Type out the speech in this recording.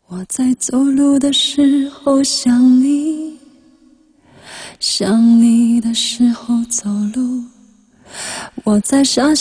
我在走路的时候想你，想你的时候走路。我在傻